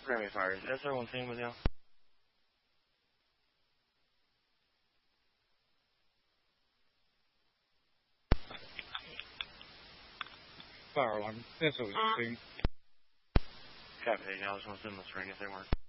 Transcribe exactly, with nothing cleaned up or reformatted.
Friendly fire. Is S R one ten with you? Fire alarm. That's what it seems. Copy. I was going to send this ring if they weren't.